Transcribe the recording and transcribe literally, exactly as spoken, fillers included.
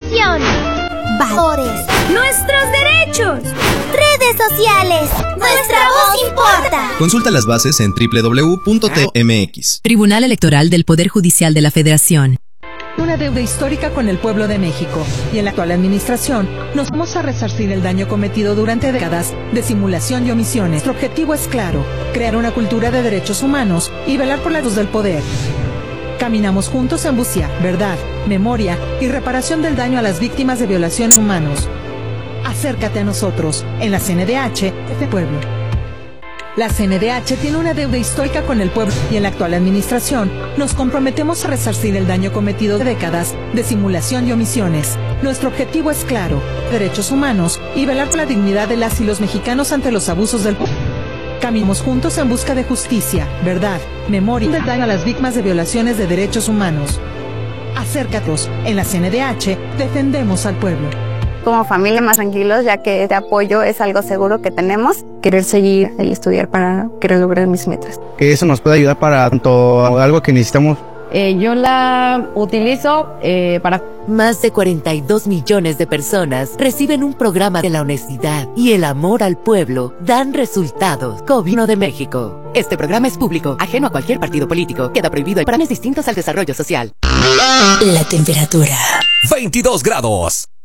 educación, valores, nuestros derechos, redes sociales. Nuestra voz importa. Consulta las bases en doble u doble u doble u punto t m x. Tribunal Electoral del Poder Judicial de la Federación. Una deuda histórica con el pueblo de México, y en la actual administración nos vamos a resarcir el daño cometido durante décadas de simulación y omisiones. Nuestro objetivo es claro: crear una cultura de derechos humanos y velar por la luz del poder. Caminamos juntos en busca, verdad, memoria y reparación del daño a las víctimas de violaciones humanos. Acércate a nosotros, en la C N D H, este pueblo. La C N D H tiene una deuda histórica con el pueblo, y en la actual administración nos comprometemos a resarcir el daño cometido de décadas de simulación y omisiones. Nuestro objetivo es claro: derechos humanos y velar por la dignidad de las y los mexicanos ante los abusos del pueblo. Caminamos juntos en busca de justicia, verdad, memoria y del daño a las víctimas de violaciones de derechos humanos. Acércatos, en la C N D H defendemos al pueblo. Como familia más tranquilos, ya que este apoyo es algo seguro que tenemos. Querer seguir y estudiar para querer lograr mis metas. Que eso nos puede ayudar para tanto algo que necesitamos. Eh, yo la utilizo eh, para... Más de cuarenta y dos millones de personas reciben un programa de la honestidad y el amor al pueblo dan resultados. Gobierno de México. Este programa es público, ajeno a cualquier partido político. Queda prohibido para fines distintos al desarrollo social. La temperatura. veintidós grados.